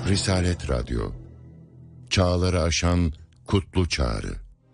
Risalet Radyo, çağları aşan kutlu çağrı.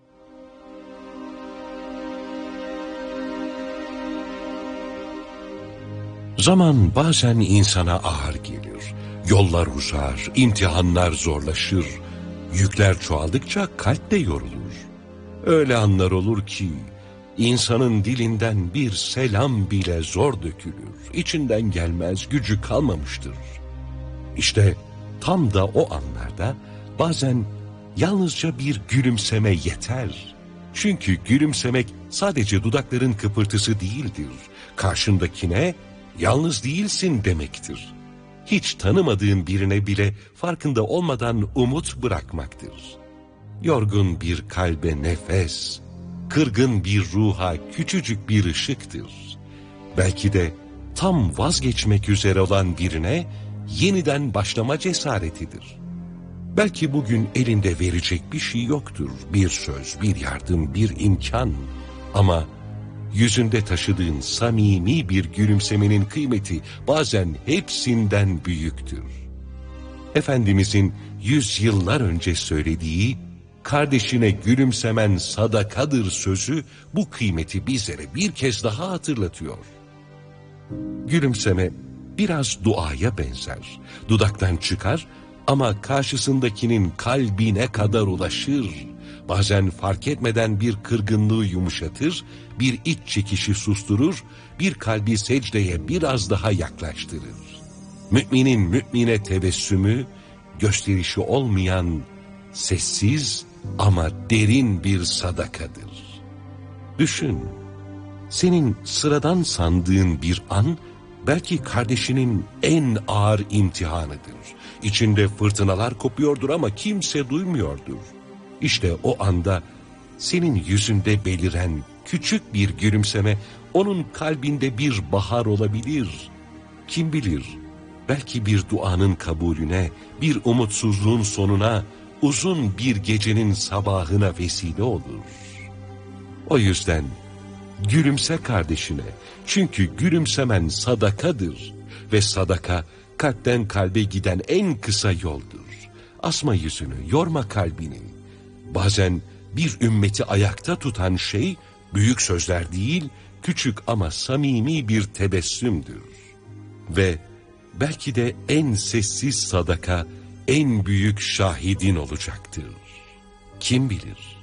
Zaman bazen insana ağır gelir. Yollar uzar, imtihanlar zorlaşır. Yükler çoğaldıkça kalp de yorulur. Öyle anlar olur ki insanın dilinden bir selam bile zor dökülür. İçinden gelmez, gücü kalmamıştır. İşte tam da o anlarda bazen yalnızca bir gülümseme yeter. Çünkü gülümsemek sadece dudakların kıpırtısı değildir. Karşındakine yalnız değilsin demektir. Hiç tanımadığın birine bile farkında olmadan umut bırakmaktır. Yorgun bir kalbe nefes, kırgın bir ruha küçücük bir ışıktır. Belki de tam vazgeçmek üzere olan birine yeniden başlama cesaretidir. Belki bugün elinde verecek bir şey yoktur. Bir söz, bir yardım, bir imkan. Ama yüzünde taşıdığın samimi bir gülümsemenin kıymeti bazen hepsinden büyüktür. Efendimizin yüzyıllar önce söylediği "Kardeşine gülümsemen sadakadır" sözü bu kıymeti bizlere bir kez daha hatırlatıyor. Gülümseme biraz duaya benzer. Dudaktan çıkar ama karşısındakinin kalbine kadar ulaşır. Bazen fark etmeden bir kırgınlığı yumuşatır, bir iç çekişi susturur, bir kalbi secdeye biraz daha yaklaştırır. Müminin mümine tebessümü, gösterişi olmayan, sessiz ama derin bir sadakadır. Düşün, senin sıradan sandığın bir an, belki kardeşinin en ağır imtihanıdır. İçinde fırtınalar kopuyordur ama kimse duymuyordur. İşte o anda senin yüzünde beliren küçük bir gülümseme onun kalbinde bir bahar olabilir. Kim bilir, belki bir duanın kabulüne, bir umutsuzluğun sonuna, uzun bir gecenin sabahına vesile olur. O yüzden gülümse kardeşine, çünkü gülümsemen sadakadır ve sadaka kalpten kalbe giden en kısa yoldur. Asma yüzünü, yorma kalbini. Bazen bir ümmeti ayakta tutan şey büyük sözler değil, küçük ama samimi bir tebessümdür. Ve belki de en sessiz sadaka en büyük şahidin olacaktır. Kim bilir?